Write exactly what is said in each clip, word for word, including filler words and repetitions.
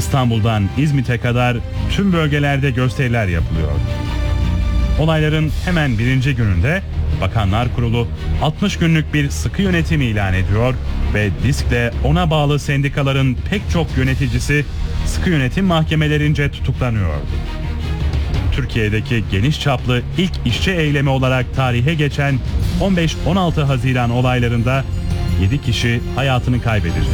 İstanbul'dan İzmit'e kadar tüm bölgelerde gösteriler yapılıyor. Olayların hemen birinci gününde Bakanlar Kurulu altmış günlük bir sıkı yönetim ilan ediyor ve DİSK'le ona bağlı sendikaların pek çok yöneticisi sıkı yönetim mahkemelerince tutuklanıyordu. Türkiye'deki geniş çaplı ilk işçi eylemi olarak tarihe geçen on beş on altı Haziran olaylarında yedi kişi hayatını kaybedecek.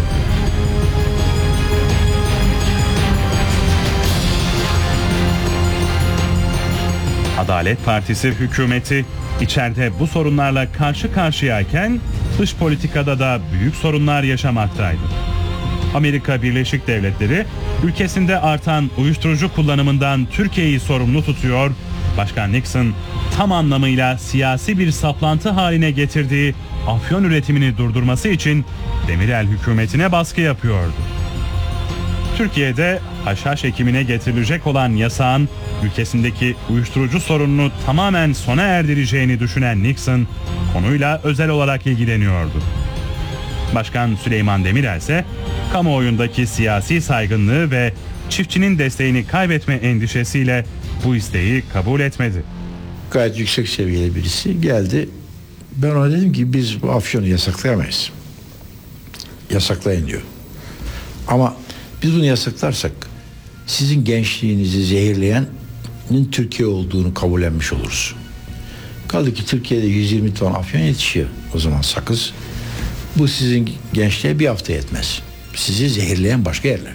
Adalet Partisi hükümeti içeride bu sorunlarla karşı karşıyayken dış politikada da büyük sorunlar yaşamaktaydı. Amerika Birleşik Devletleri ülkesinde artan uyuşturucu kullanımından Türkiye'yi sorumlu tutuyor. Başkan Nixon tam anlamıyla siyasi bir saplantı haline getirdiği afyon üretimini durdurması için Demirel hükümetine baskı yapıyordu. Türkiye'de haşhaş ekimine getirilecek olan yasağın ülkesindeki uyuşturucu sorununu tamamen sona erdireceğini düşünen Nixon konuyla özel olarak ilgileniyordu. Başkan Süleyman Demirel ise kamuoyundaki siyasi saygınlığı ve çiftçinin desteğini kaybetme endişesiyle bu isteği kabul etmedi. Gayet yüksek seviyeli birisi geldi. Ben ona dedim ki biz bu afyonu yasaklayamayız. Yasaklayın diyor. Ama biz bunu yasaklarsak sizin gençliğinizi zehirleyenin Türkiye olduğunu kabullenmiş oluruz. Kaldı ki Türkiye'de yüz yirmi ton afyon yetişiyor. O zaman sakız. Bu sizin gençliğe bir hafta yetmez. Sizi zehirleyen başka yerler.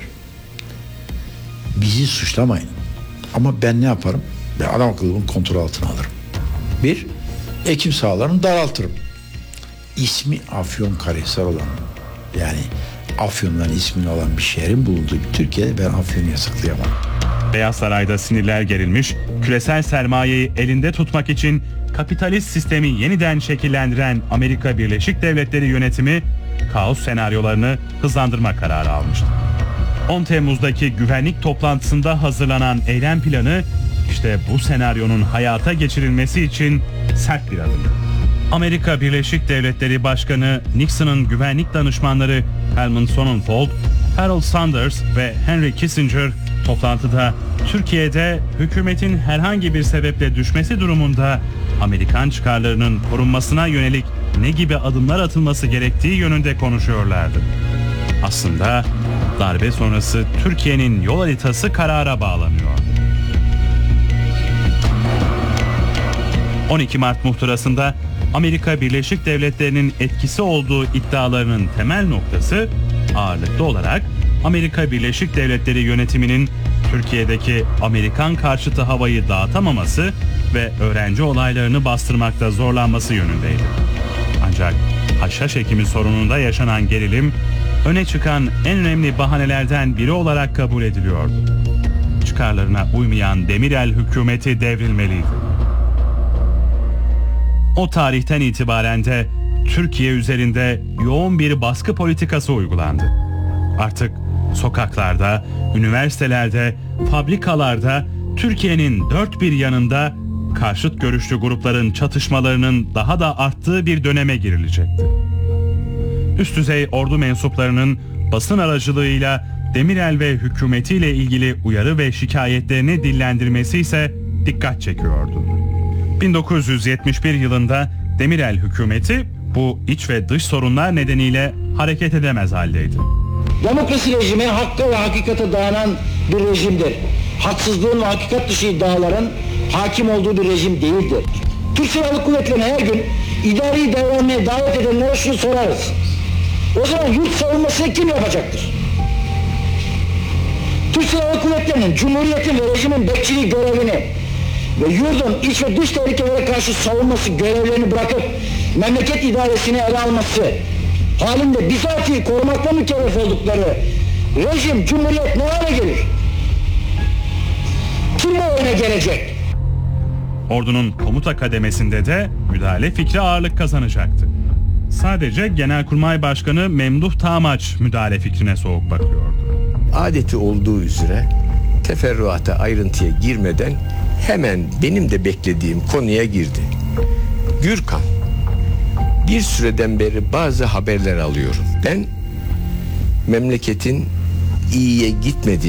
Bizi suçlamayın. Ama ben ne yaparım? Ben adam akıllı bunu kontrol altına alırım. Bir, ekim sahalarını daraltırım. İsmi Afyonkarahisar olan, yani Afyon'dan ismini alan bir şehrin bulunduğu bir Türkiye'de ben Afyon'u yasaklayamam. Beyaz Saray'da sinirler gerilmiş, küresel sermayeyi elinde tutmak için kapitalist sistemi yeniden şekillendiren Amerika Birleşik Devletleri yönetimi kaos senaryolarını hızlandırma kararı almıştı. on Temmuz'daki güvenlik toplantısında hazırlanan eylem planı işte bu senaryonun hayata geçirilmesi için sert bir adım. Amerika Birleşik Devletleri Başkanı Nixon'ın güvenlik danışmanları Helmut Sonnenfeld, Harold Sanders ve Henry Kissinger toplantıda Türkiye'de hükümetin herhangi bir sebeple düşmesi durumunda Amerikan çıkarlarının korunmasına yönelik ne gibi adımlar atılması gerektiği yönünde konuşuyorlardı. Aslında darbe sonrası Türkiye'nin yol haritası karara bağlanıyordu. on iki Mart muhtırasında Amerika Birleşik Devletleri'nin etkisi olduğu iddialarının temel noktası ağırlıklı olarak Amerika Birleşik Devletleri yönetiminin Türkiye'deki Amerikan karşıtı havayı dağıtamaması ve öğrenci olaylarını bastırmakta zorlanması yönündeydi. Ancak haşhaş ekimi sorununda yaşanan gerilim öne çıkan en önemli bahanelerden biri olarak kabul ediliyordu. Çıkarlarına uymayan Demirel hükümeti devrilmeliydi. O tarihten itibaren de Türkiye üzerinde yoğun bir baskı politikası uygulandı. Artık sokaklarda, üniversitelerde, fabrikalarda Türkiye'nin dört bir yanında karşıt görüşlü grupların çatışmalarının daha da arttığı bir döneme girilecekti. Üst düzey ordu mensuplarının basın aracılığıyla Demirel ve hükümetiyle ilgili uyarı ve şikayetlerini dillendirmesi ise dikkat çekiyordu. bin dokuz yüz yetmiş bir yılında Demirel hükümeti bu iç ve dış sorunlar nedeniyle hareket edemez haldeydi. Demokrasi rejimi hakka ve hakikate dayanan bir rejimdir. Haksızlığın ve hakikat dışı iddiaların hakim olduğu bir rejim değildir. Türk Silahlı Kuvvetleri'ne her gün idari davranmaya davet edenlere şunu sorarız. O zaman yurt savunmasını kim yapacaktır? Türk Silahlı Kuvvetleri'nin, Cumhuriyet'in ve rejimin bekçiliği görevini ve yurdun iç ve dış tehlikelere karşı savunması görevlerini bırakıp memleket idaresini ele alması halinde bizatihi korumakla mükellef oldukları rejim, cumhuriyet ne hale gelir? Kim bu oyuna gelecek? Ordunun komuta kademesinde de müdahale fikri ağırlık kazanacaktı. Sadece Genelkurmay Başkanı Memduh Tağmaç müdahale fikrine soğuk bakıyordu. Adeti olduğu üzere teferruata, ayrıntıya girmeden hemen benim de beklediğim konuya girdi. Gürkan, bir süreden beri bazı haberler alıyorum. Ben memleketin iyiye gitmediği